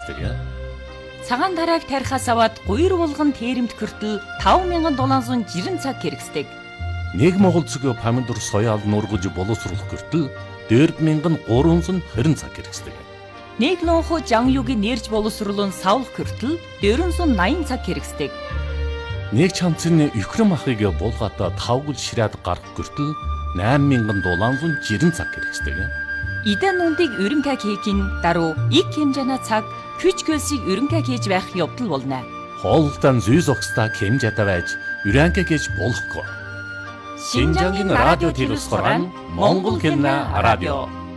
хэрэгтэй. Цагаан тарааг тарихаас аваад 2 булган тээремд хүртэл 5790 цаг хэрэгсдэг. 1 Монгол цэгийн помидор соёал нургаж боловсруулах хүртэл 4320 цаг хэрэгсдэг. 1 лонхо жанюгийн нэрж боловсруулан савлах хүртэл 480 цаг хэрэгсдэг. 1 чамцны Украин махыг булгаатаа 5 гол ширээд гарах хүртэл 8760 цаг хэрэгсдэг. Идэн нүндийг өрөнгө хийхин даруй их хэмжээний цаг хүч хөлсийг өрөнгө хийж байх явдал болно. Хоолтон зүй зогсдоо хэмжээтэй байж өрөнгө хийж болохгүй. Шинжангийн радио телевиз гараан Монгол хэлний радио